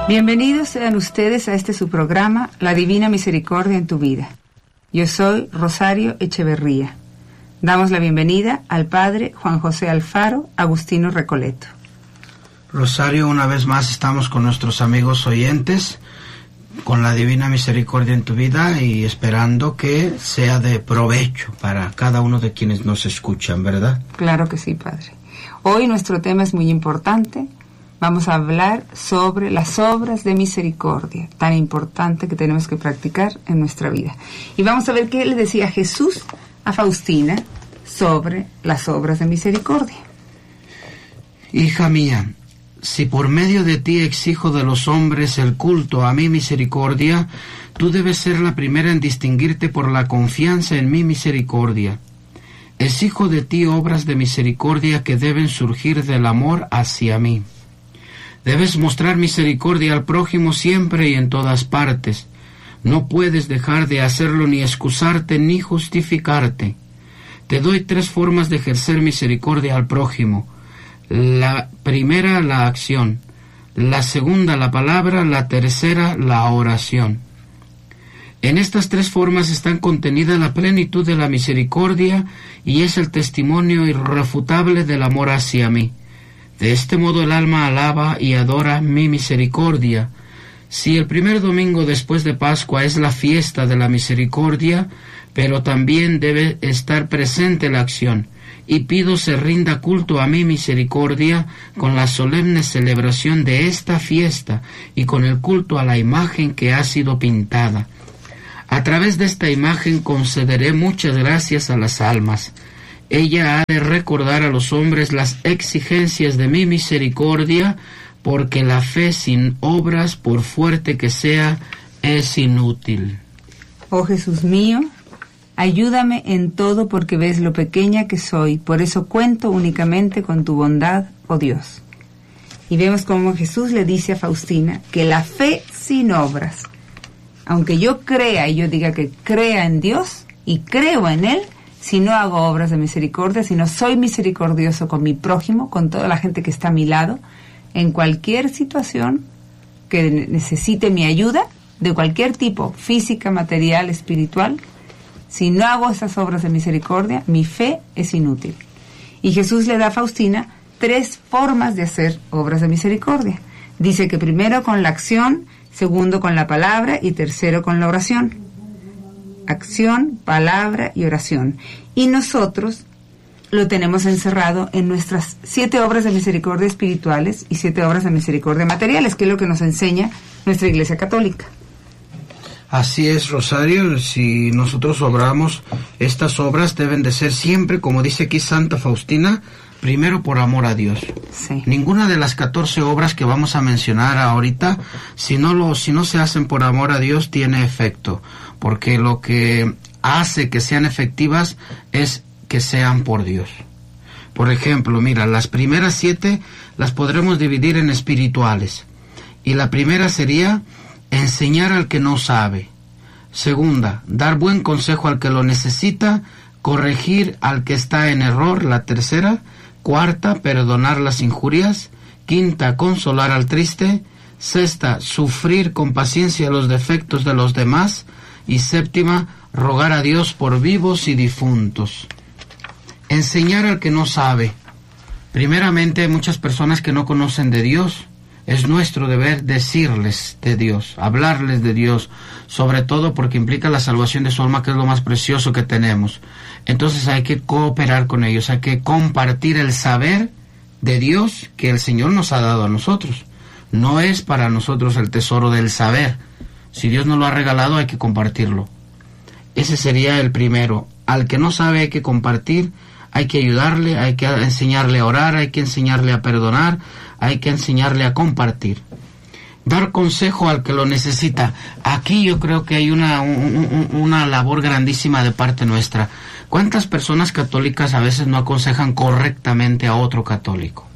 Bienvenidos sean ustedes a este su programa, La Divina Misericordia en tu Vida. Yo soy Rosario Echeverría. Damos la bienvenida al Padre Juan José Alfaro Agustino Recoleto. Rosario, una vez más estamos con nuestros amigos oyentes, con la Divina Misericordia en tu Vida y esperando que sea de provecho para cada uno de quienes nos escuchan, ¿verdad? Claro que sí, Padre. Hoy nuestro tema es muy importante. Vamos a hablar sobre las obras de misericordia, tan importante que tenemos que practicar en nuestra vida. Y vamos a ver qué le decía Jesús a Faustina sobre las obras de misericordia. Hija mía, si por medio de ti exijo de los hombres el culto a mi misericordia, tú debes ser la primera en distinguirte por la confianza en mi misericordia. Exijo de ti obras de misericordia que deben surgir del amor hacia mí. Debes mostrar misericordia al prójimo siempre y en todas partes. No puedes dejar de hacerlo ni excusarte ni justificarte. Te doy 3 formas de ejercer misericordia al prójimo. La primera, la acción. La segunda, la palabra. La tercera, la oración. En estas 3 formas están contenida la plenitud de la misericordia y es el testimonio irrefutable del amor hacia mí. De este modo el alma alaba y adora mi misericordia. Si el primer domingo después de Pascua es la fiesta de la misericordia, pero también debe estar presente la acción, y pido se rinda culto a mi misericordia con la solemne celebración de esta fiesta y con el culto a la imagen que ha sido pintada. A través de esta imagen concederé muchas gracias a las almas. Ella ha de recordar a los hombres las exigencias de mi misericordia, porque la fe sin obras, por fuerte que sea, es inútil. Oh Jesús mío, ayúdame en todo porque ves lo pequeña que soy, por eso cuento únicamente con tu bondad, oh Dios. Y vemos cómo Jesús le dice a Faustina que la fe sin obras, aunque yo crea y yo diga que crea en Dios y creo en Él, si no hago obras de misericordia, si no soy misericordioso con mi prójimo, con toda la gente que está a mi lado, en cualquier situación que necesite mi ayuda, de cualquier tipo, física, material, espiritual, si no hago esas obras de misericordia, mi fe es inútil. Y Jesús le da a Faustina 3 formas de hacer obras de misericordia. Dice que primero con la acción, segundo con la palabra y tercero con la oración. Acción, palabra y oración. Y nosotros lo tenemos encerrado en nuestras 7 obras de misericordia espirituales y 7 obras de misericordia materiales, que es lo que nos enseña nuestra Iglesia Católica. Así es, Rosario. Si nosotros obramos, estas obras deben de ser siempre, como dice aquí Santa Faustina, primero por amor a Dios. Sí. Ninguna de las 14 obras que vamos a mencionar ahorita, si no se hacen por amor a Dios, tiene efecto. Porque lo que hace que sean efectivas es que sean por Dios. Por ejemplo, mira, las primeras 7 las podremos dividir en espirituales. Y la primera sería enseñar al que no sabe. Segunda, dar buen consejo al que lo necesita, corregir al que está en error. La tercera. Cuarta, perdonar las injurias. Quinta, consolar al triste. Sexta, sufrir con paciencia los defectos de los demás. Y séptima, rogar a Dios por vivos y difuntos. Enseñar al que no sabe. Primeramente, hay muchas personas que no conocen de Dios. Es nuestro deber decirles de Dios, hablarles de Dios, sobre todo porque implica la salvación de su alma, que es lo más precioso que tenemos. Entonces hay que cooperar con ellos, hay que compartir el saber de Dios que el Señor nos ha dado a nosotros. No es para nosotros el tesoro del saber. Si Dios nos lo ha regalado, hay que compartirlo. Ese sería el primero. Al que no sabe hay que compartir, hay que ayudarle, hay que enseñarle a orar, hay que enseñarle a perdonar, hay que enseñarle a compartir. Dar consejo al que lo necesita. Aquí yo creo que hay una labor grandísima de parte nuestra. ¿Cuántas personas católicas a veces no aconsejan correctamente a otro católico?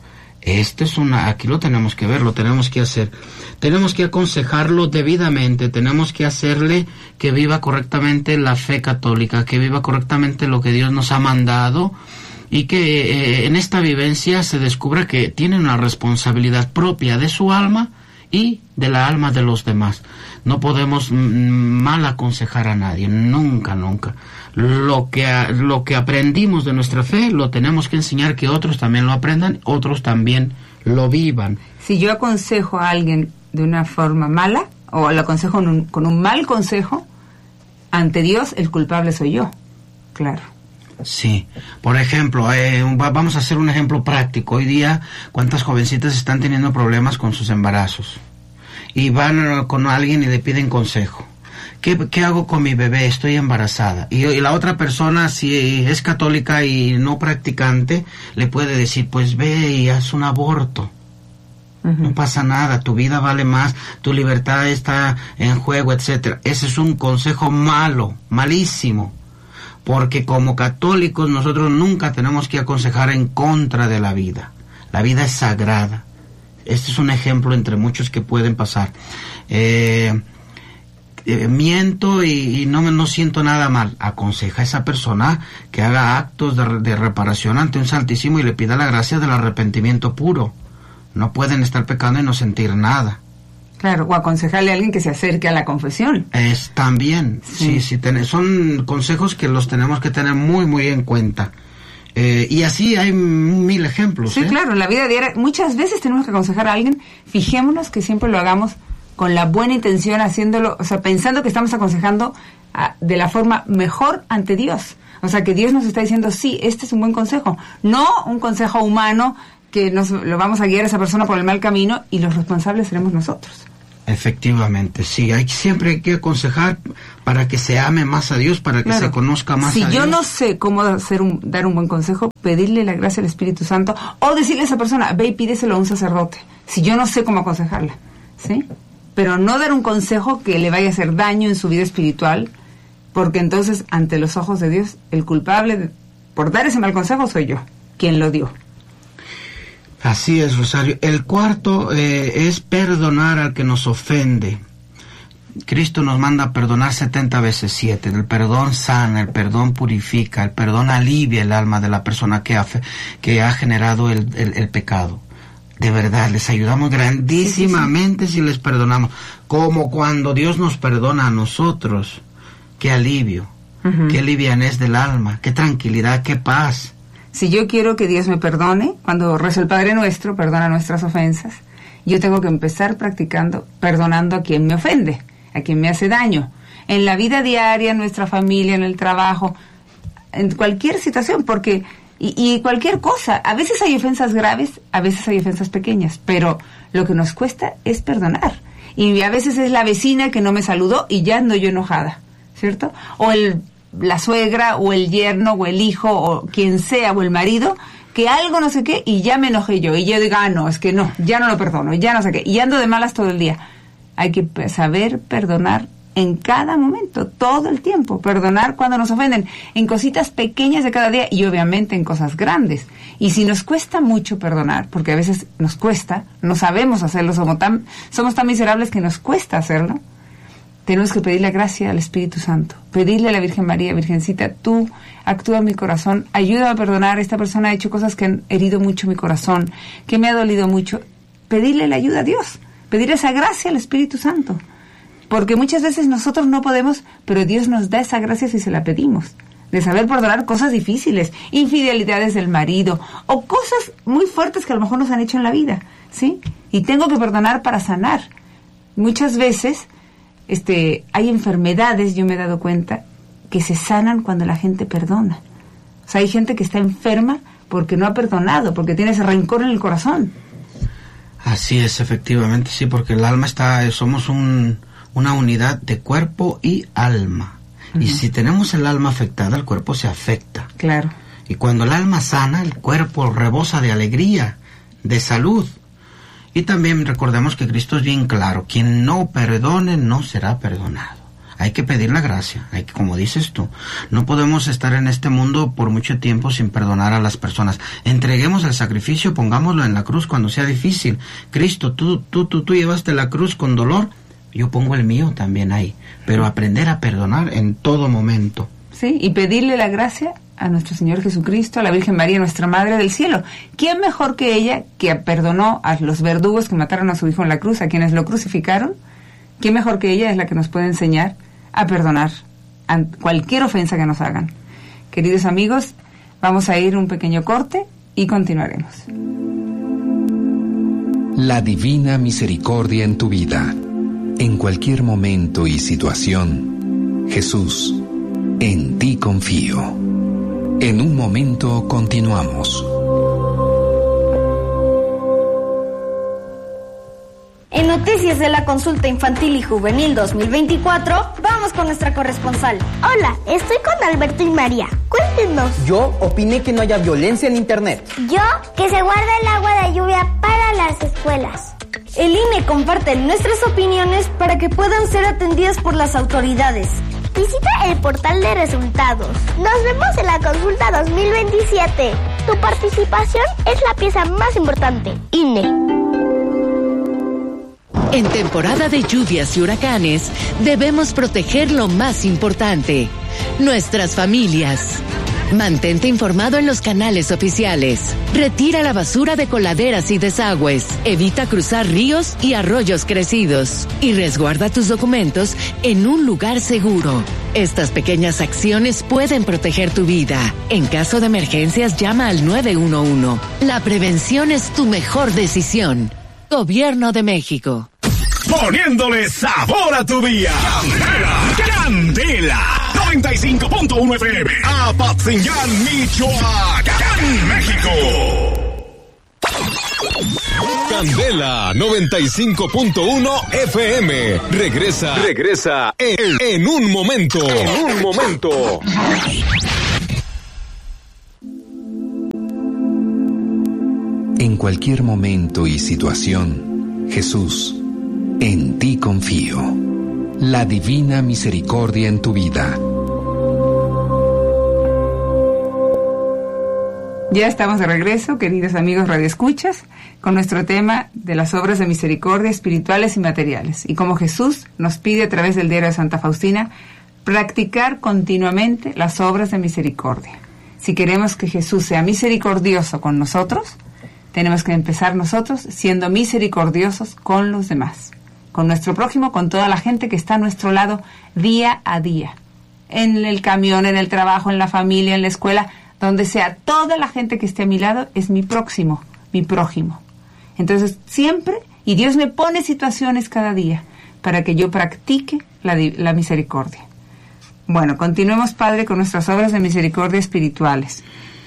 Aquí lo tenemos que ver, lo tenemos que hacer. Tenemos que aconsejarlo debidamente, tenemos que hacerle que viva correctamente la fe católica, que viva correctamente lo que Dios nos ha mandado, y que en esta vivencia se descubra que tiene una responsabilidad propia de su alma y de la alma de los demás. No podemos mal aconsejar a nadie, nunca, nunca. Lo que aprendimos de nuestra fe lo tenemos que enseñar, que otros también lo aprendan, otros también lo vivan. Si yo aconsejo a alguien de una forma mala, o lo aconsejo con un mal consejo, ante Dios el culpable soy yo, claro. Sí, por ejemplo, vamos a hacer un ejemplo práctico. Hoy día, ¿cuántas jovencitas están teniendo problemas con sus embarazos? Y van con alguien y le piden consejo. ¿Qué hago con mi bebé? Estoy embarazada. Y la otra persona, si es católica y no practicante, le puede decir, pues ve y haz un aborto. No pasa nada, tu vida vale más, tu libertad está en juego, etcétera. Ese es un consejo malo, malísimo. Porque como católicos nosotros nunca tenemos que aconsejar en contra de la vida. La vida es sagrada. Este es un ejemplo entre muchos que pueden pasar. Miento y no siento nada mal. Aconseja a esa persona que haga actos de reparación ante un Santísimo y le pida la gracia del arrepentimiento puro. No pueden estar pecando y no sentir nada. Claro, o aconsejarle a alguien que se acerque a la confesión. También, sí, son consejos que los tenemos que tener muy, muy en cuenta. Y así hay 1000 ejemplos. Sí, claro, en la vida diaria muchas veces tenemos que aconsejar a alguien. Fijémonos que siempre lo hagamos con la buena intención, haciéndolo, o sea, pensando que estamos aconsejando de la forma mejor ante Dios. O sea, que Dios nos está diciendo, sí, este es un buen consejo. No un consejo humano que lo vamos a guiar a esa persona por el mal camino y los responsables seremos nosotros. Efectivamente, sí, siempre hay que aconsejar para que se ame más a Dios, para que se conozca más a Dios. Si yo no sé cómo dar un buen consejo, pedirle la gracia al Espíritu Santo, o decirle a esa persona, ve y pídeselo a un sacerdote, si yo no sé cómo aconsejarla, ¿sí? Pero no dar un consejo que le vaya a hacer daño en su vida espiritual, porque entonces, ante los ojos de Dios, el culpable por dar ese mal consejo soy yo, quien lo dio. Así es, Rosario. El cuarto es perdonar al que nos ofende. Cristo nos manda a perdonar 70 veces 7. El perdón sana, el perdón purifica, el perdón alivia el alma de la persona que ha generado el pecado. De verdad, les ayudamos grandísimamente si les perdonamos. Como cuando Dios nos perdona a nosotros. Qué alivio, qué livianez del alma, qué tranquilidad, qué paz. Si yo quiero que Dios me perdone, cuando rezo el Padre Nuestro, perdona nuestras ofensas, yo tengo que empezar practicando, perdonando a quien me ofende, a quien me hace daño. En la vida diaria, en nuestra familia, en el trabajo, en cualquier situación, porque, y cualquier cosa. A veces hay ofensas graves, a veces hay ofensas pequeñas, pero lo que nos cuesta es perdonar. Y a veces es la vecina que no me saludó y ya ando yo enojada, ¿cierto? O la suegra, o el yerno, o el hijo, o quien sea, o el marido, que algo no sé qué, y ya me enojé yo, y yo digo, no, es que no, ya no lo perdono, ya no sé qué, y ando de malas todo el día. Hay que saber perdonar en cada momento, todo el tiempo, perdonar cuando nos ofenden, en cositas pequeñas de cada día, y obviamente en cosas grandes. Y si nos cuesta mucho perdonar, porque a veces nos cuesta, no sabemos hacerlo, somos tan miserables que nos cuesta hacerlo, tenemos que pedir la gracia al Espíritu Santo, pedirle a la Virgen María, Virgencita, tú actúa en mi corazón, ayúdame a perdonar, esta persona ha hecho cosas que han herido mucho mi corazón, que me ha dolido mucho, pedirle la ayuda a Dios, pedir esa gracia al Espíritu Santo, porque muchas veces nosotros no podemos, pero Dios nos da esa gracia si se la pedimos, de saber perdonar cosas difíciles, infidelidades del marido, o cosas muy fuertes que a lo mejor nos han hecho en la vida, ¿sí? Y tengo que perdonar para sanar. Muchas veces hay enfermedades, yo me he dado cuenta, que se sanan cuando la gente perdona. O sea, hay gente que está enferma porque no ha perdonado, porque tiene ese rencor en el corazón. Así es, efectivamente, sí, porque el alma somos una unidad de cuerpo y alma. Y si tenemos el alma afectada, el cuerpo se afecta. Claro. Y cuando el alma sana, el cuerpo rebosa de alegría, de salud. Y también recordemos que Cristo es bien claro, quien no perdone no será perdonado. Hay que pedir la gracia, como dices tú, no podemos estar en este mundo por mucho tiempo sin perdonar a las personas. Entreguemos el sacrificio, pongámoslo en la cruz cuando sea difícil. Cristo, tú llevaste la cruz con dolor, yo pongo el mío también ahí, pero aprender a perdonar en todo momento. Sí, y pedirle la gracia a nuestro Señor Jesucristo, a la Virgen María, nuestra Madre del Cielo. ¿Quién mejor que ella, que perdonó a los verdugos que mataron a su hijo en la cruz, a quienes lo crucificaron? ¿Quién mejor que ella es la que nos puede enseñar a perdonar a cualquier ofensa que nos hagan? Queridos amigos, vamos a ir un pequeño corte y continuaremos. La divina misericordia en tu vida, en cualquier momento y situación. Jesús, en ti confío. En un momento continuamos. En Noticias de la Consulta Infantil y Juvenil 2024, vamos con nuestra corresponsal. Hola, estoy con Alberto y María. Cuéntenos. Yo opiné que no haya violencia en Internet. Yo, que se guarde el agua de lluvia para las escuelas. El INE comparte nuestras opiniones para que puedan ser atendidas por las autoridades. Visita el portal de resultados. Nos vemos en la consulta 2027. Tu participación es la pieza más importante. INE. En temporada de lluvias y huracanes, debemos proteger lo más importante, nuestras familias. Mantente informado en los canales oficiales. Retira la basura de coladeras y desagües. Evita cruzar ríos y arroyos crecidos. Y resguarda tus documentos en un lugar seguro. Estas pequeñas acciones pueden proteger tu vida. En caso de emergencias, llama al 911. La prevención es tu mejor decisión. Gobierno de México. Poniéndole sabor a tu día. Candela. 95.1 FM. Apatzingán, Michoacán, México. Candela 95.1 FM. Regresa en un momento. En cualquier momento y situación, Jesús, en ti confío. La divina misericordia en tu vida. Ya estamos de regreso, queridos amigos radioescuchas, con nuestro tema de las obras de misericordia espirituales y materiales. Y como Jesús nos pide a través del diario de Santa Faustina, practicar continuamente las obras de misericordia. Si queremos que Jesús sea misericordioso con nosotros, tenemos que empezar nosotros siendo misericordiosos con los demás, con nuestro prójimo, con toda la gente que está a nuestro lado día a día. En el camión, en el trabajo, en la familia, en la escuela, donde sea, toda la gente que esté a mi lado es mi próximo, mi prójimo. Entonces, siempre, y Dios me pone situaciones cada día para que yo practique la misericordia. Bueno, continuemos, Padre, con nuestras obras de misericordia espirituales.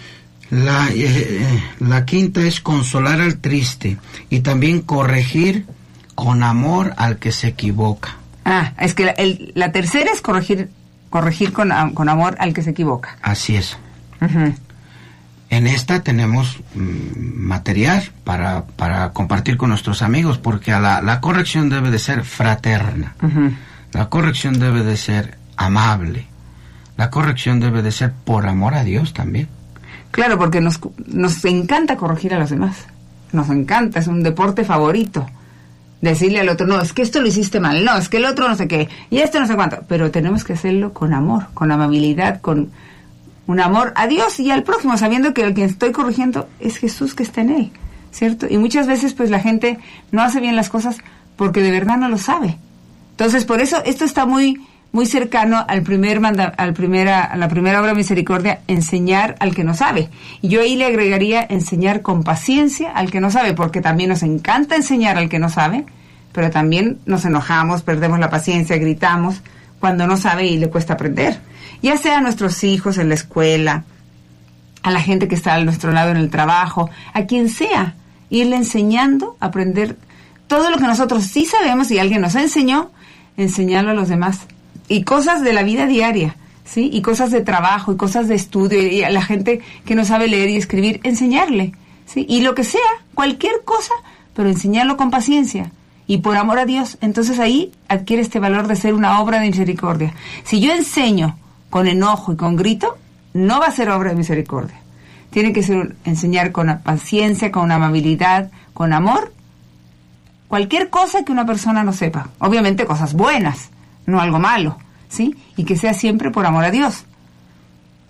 La quinta es consolar al triste y también corregir con amor al que se equivoca. Es que la tercera es corregir con amor al que se equivoca. Así es. Uh-huh. En esta tenemos material para compartir con nuestros amigos, porque la corrección debe de ser fraterna. Uh-huh. La corrección debe de ser amable. La corrección debe de ser por amor a Dios también. Claro, porque nos encanta corregir a los demás. Nos encanta, es un deporte favorito. Decirle al otro, no, es que esto lo hiciste mal, no, es que el otro no sé qué, y esto no sé cuánto. Pero tenemos que hacerlo con amor, con amabilidad, con un amor a Dios y al prójimo, sabiendo que el quien estoy corrigiendo es Jesús que está en él, ¿cierto? Y muchas veces pues la gente no hace bien las cosas porque de verdad no lo sabe. Entonces, por eso esto está muy cercano a la primera obra de misericordia, enseñar al que no sabe. Y yo ahí le agregaría enseñar con paciencia al que no sabe, porque también nos encanta enseñar al que no sabe, pero también nos enojamos, perdemos la paciencia, gritamos cuando no sabe y le cuesta aprender. Ya sea a nuestros hijos en la escuela, a la gente que está a nuestro lado en el trabajo, a quien sea, irle enseñando a aprender todo lo que nosotros sí sabemos y alguien nos enseñó, enseñarlo a los demás. Y cosas de la vida diaria, ¿sí? Y cosas de trabajo, y cosas de estudio, y a la gente que no sabe leer y escribir, enseñarle, ¿sí? Y lo que sea, cualquier cosa, pero enseñarlo con paciencia y por amor a Dios. Entonces ahí adquiere este valor de ser una obra de misericordia. Si yo enseño con enojo y con grito, no va a ser obra de misericordia. Tiene que ser enseñar con paciencia, con amabilidad, con amor, cualquier cosa que una persona no sepa. Obviamente cosas buenas, no algo malo, ¿sí? Y que sea siempre por amor a Dios.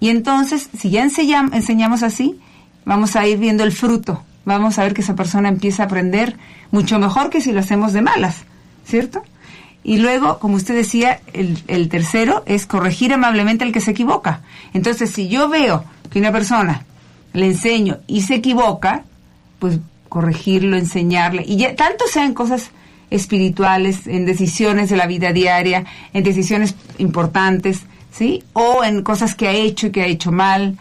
Y entonces, si ya enseñamos así, vamos a ir viendo el fruto. Vamos a ver que esa persona empieza a aprender mucho mejor que si lo hacemos de malas, ¿cierto? Y luego, como usted decía, el tercero es corregir amablemente al que se equivoca. Entonces, si yo veo que una persona le enseño y se equivoca, pues corregirlo, enseñarle. Y ya, tanto sea en cosas espirituales, en decisiones de la vida diaria, en decisiones importantes, ¿sí? O en cosas que ha hecho y que ha hecho mal,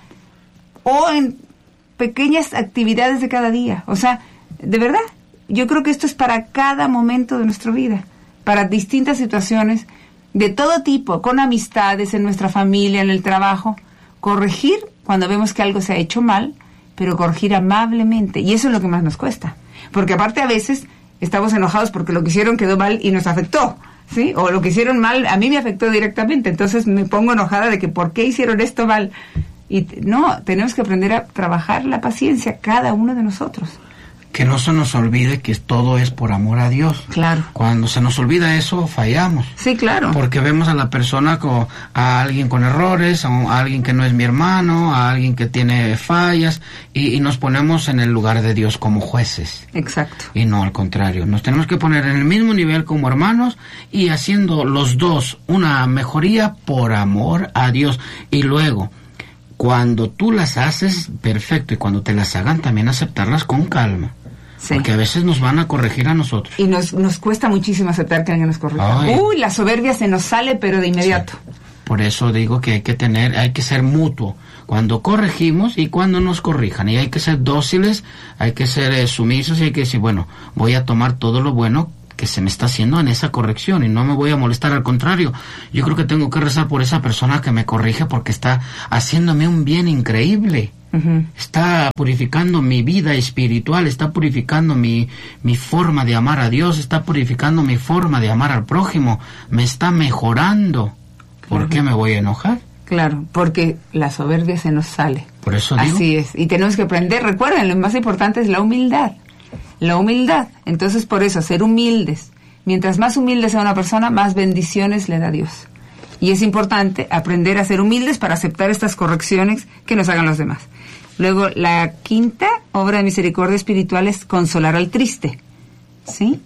o en pequeñas actividades de cada día. O sea, de verdad, yo creo que esto es para cada momento de nuestra vida, para distintas situaciones de todo tipo, con amistades, en nuestra familia, en el trabajo. Corregir cuando vemos que algo se ha hecho mal, pero corregir amablemente. Y eso es lo que más nos cuesta. Porque aparte a veces estamos enojados porque lo que hicieron quedó mal y nos afectó, ¿sí? O lo que hicieron mal a mí me afectó directamente. Entonces me pongo enojada de que ¿por qué hicieron esto mal? Y no, tenemos que aprender a trabajar la paciencia, cada uno de nosotros. Que no se nos olvide que todo es por amor a Dios. Claro. Cuando se nos olvida eso, fallamos. Sí, claro. Porque vemos a la persona como a alguien con errores, a alguien que no es mi hermano, a alguien que tiene fallas, y nos ponemos en el lugar de Dios como jueces. Exacto. Y no al contrario. Nos tenemos que poner en el mismo nivel como hermanos y haciendo los dos una mejoría por amor a Dios. Y luego, cuando tú las haces, perfecto, y cuando te las hagan, también aceptarlas con calma. Sí. Porque a veces nos van a corregir a nosotros. Y nos cuesta muchísimo aceptar que alguien nos corrija. Ay. Uy, la soberbia se nos sale, pero de inmediato. Sí. Por eso digo que hay que ser mutuo cuando corregimos y cuando nos corrijan. Y hay que ser dóciles, hay que ser sumisos y hay que decir, bueno, voy a tomar todo lo bueno que se me está haciendo en esa corrección y no me voy a molestar. Al contrario, yo creo que tengo que rezar por esa persona que me corrige porque está haciéndome un bien increíble. Uh-huh. Está purificando mi vida espiritual, está purificando mi forma de amar a Dios, está purificando mi forma de amar al prójimo, me está mejorando. ¿Por uh-huh. qué me voy a enojar? Claro, porque la soberbia se nos sale. Por eso digo. Así es, y tenemos que aprender, recuerden, lo más importante es la humildad. La humildad, entonces por eso, ser humildes. Mientras más humilde sea una persona, más bendiciones le da Dios. Y es importante aprender a ser humildes para aceptar estas correcciones que nos hagan los demás. Luego, la quinta obra de misericordia espiritual es consolar al triste. ¿Sí?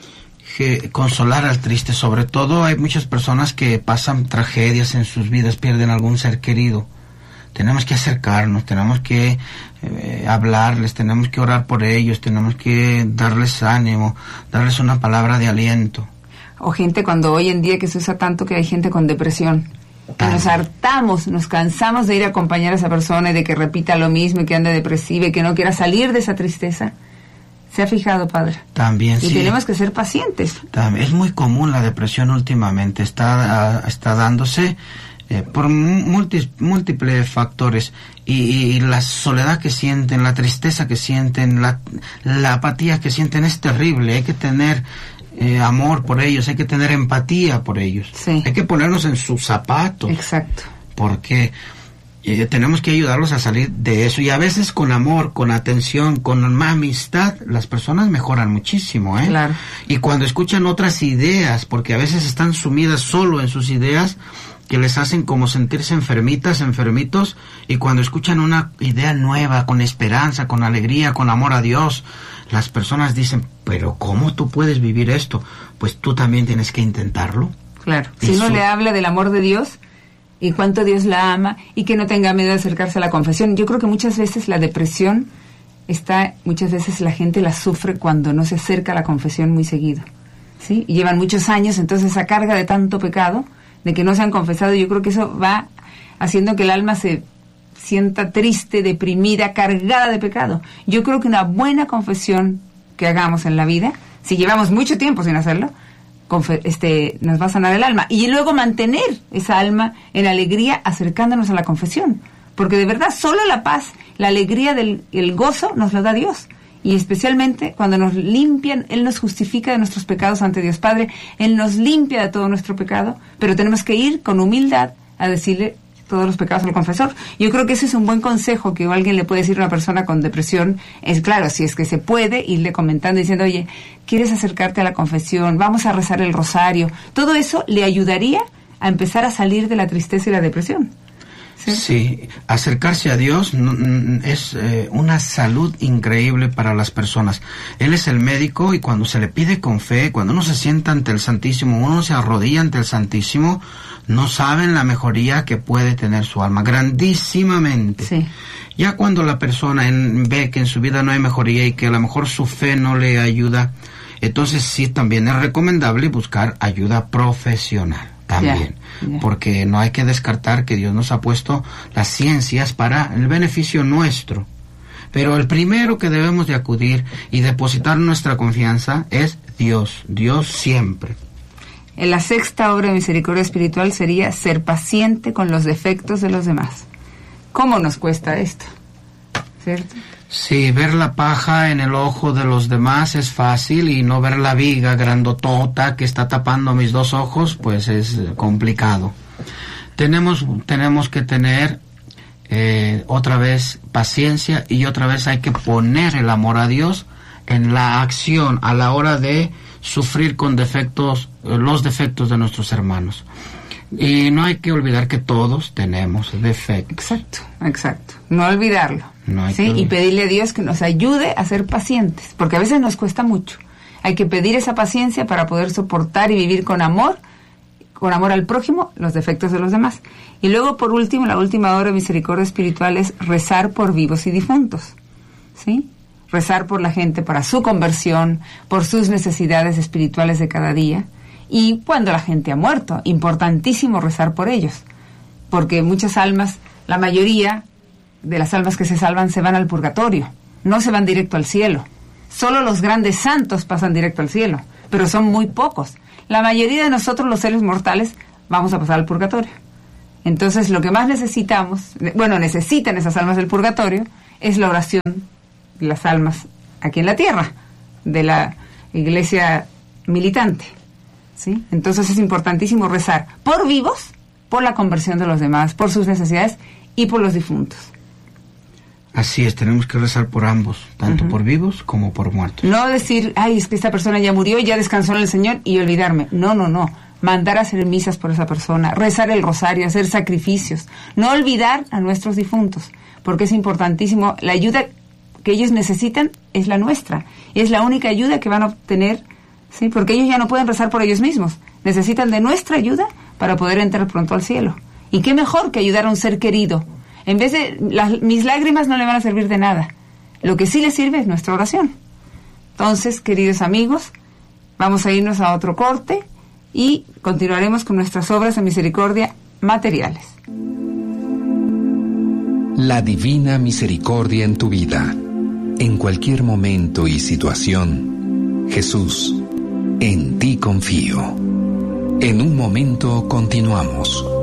Que consolar al triste, sobre todo hay muchas personas que pasan tragedias en sus vidas, pierden algún ser querido. Tenemos que acercarnos, tenemos que hablarles, tenemos que orar por ellos, tenemos que darles ánimo, darles una palabra de aliento. O gente cuando hoy en día que se usa tanto que hay gente con depresión, que nos hartamos, nos cansamos de ir a acompañar a esa persona y de que repita lo mismo y que ande depresiva y que no quiera salir de esa tristeza. ¿Se ha fijado, padre? También, sí. Y tenemos que ser pacientes. También, es muy común la depresión últimamente, está dándose por múltiples factores y la soledad que sienten, la tristeza que sienten, la apatía que sienten es terrible. Hay que tener amor por ellos, hay que tener empatía por ellos. Sí. Hay que ponernos en sus zapatos. Exacto. Porque tenemos que ayudarlos a salir de eso, y a veces con amor, con atención, con amistad, las personas mejoran muchísimo, ¿eh? Claro. Y cuando escuchan otras ideas, porque a veces están sumidas solo en sus ideas, que les hacen como sentirse enfermitos, y cuando escuchan una idea nueva, con esperanza, con alegría, con amor a Dios, las personas dicen, pero ¿cómo tú puedes vivir esto? Pues tú también tienes que intentarlo. Claro, si uno le habla del amor de Dios y cuánto Dios la ama y que no tenga miedo de acercarse a la confesión. Yo creo que muchas veces la depresión muchas veces la gente la sufre cuando no se acerca a la confesión muy seguido, ¿sí? Y llevan muchos años, entonces esa carga de tanto pecado, de que no se han confesado, yo creo que eso va haciendo que el alma se sienta triste, deprimida, cargada de pecado. Yo creo que una buena confesión que hagamos en la vida, si llevamos mucho tiempo sin hacerlo, nos va a sanar el alma. Y luego mantener esa alma en alegría acercándonos a la confesión. Porque de verdad solo la paz, la alegría, el gozo nos lo da Dios. Y especialmente cuando nos limpian, Él nos justifica de nuestros pecados ante Dios Padre. Él nos limpia de todo nuestro pecado, pero tenemos que ir con humildad a decirle todos los pecados al confesor. Yo creo que ese es un buen consejo que alguien le puede decir a una persona con depresión. Es claro, si es que se puede, irle comentando, diciendo, oye, ¿quieres acercarte a la confesión? Vamos a rezar el rosario. Todo eso le ayudaría a empezar a salir de la tristeza y la depresión. Sí, acercarse a Dios es una salud increíble para las personas. Él es el médico y cuando se le pide con fe, cuando uno se sienta ante el Santísimo, uno se arrodilla ante el Santísimo, no saben la mejoría que puede tener su alma, grandísimamente. Sí. Ya cuando la persona ve que en su vida no hay mejoría y que a lo mejor su fe no le ayuda, entonces sí también es recomendable buscar ayuda profesional. También, porque no hay que descartar que Dios nos ha puesto las ciencias para el beneficio nuestro. Pero el primero que debemos de acudir y depositar nuestra confianza es Dios, Dios siempre. En la sexta obra de misericordia espiritual sería ser paciente con los defectos de los demás. ¿Cómo nos cuesta esto? ¿Cierto? Sí, ver la paja en el ojo de los demás es fácil y no ver la viga grandotota que está tapando mis dos ojos, pues es complicado. Tenemos que tener otra vez paciencia y otra vez hay que poner el amor a Dios en la acción a la hora de sufrir con defectos, los defectos de nuestros hermanos. Y no hay que olvidar que todos tenemos defectos. Exacto. No olvidarlo. No ¿sí? Y pedirle a Dios que nos ayude a ser pacientes, porque a veces nos cuesta mucho. Hay que pedir esa paciencia para poder soportar y vivir con amor al prójimo, los defectos de los demás. Y luego, por último, la última obra de misericordia espiritual es rezar por vivos y difuntos. ¿Sí? Rezar por la gente para su conversión, por sus necesidades espirituales de cada día. Y cuando la gente ha muerto, importantísimo rezar por ellos, porque muchas almas, la mayoría de las almas que se salvan se van al purgatorio, no se van directo al cielo. Solo los grandes santos pasan directo al cielo, pero son muy pocos. La mayoría de nosotros, los seres mortales, vamos a pasar al purgatorio. Entonces, lo que más necesitan esas almas del purgatorio, es la oración de las almas aquí en la tierra, de la iglesia militante. ¿Sí? Entonces es importantísimo rezar por vivos, por la conversión de los demás, por sus necesidades y por los difuntos. Así es, tenemos que rezar por ambos, tanto por vivos como por muertos. No decir, es que esta persona ya murió, ya descansó en el Señor y olvidarme. No. Mandar a hacer misas por esa persona, rezar el rosario, hacer sacrificios. No olvidar a nuestros difuntos, porque es importantísimo. La ayuda que ellos necesitan es la nuestra. Es la única ayuda que van a obtener. Sí, porque ellos ya no pueden rezar por ellos mismos. Necesitan de nuestra ayuda para poder entrar pronto al cielo. Y qué mejor que ayudar a un ser querido. En vez de mis lágrimas no le van a servir de nada. Lo que sí le sirve es nuestra oración. Entonces, queridos amigos, vamos a irnos a otro corte y continuaremos con nuestras obras de misericordia materiales. La divina misericordia en tu vida. En cualquier momento y situación, Jesús, en ti confío. En un momento continuamos.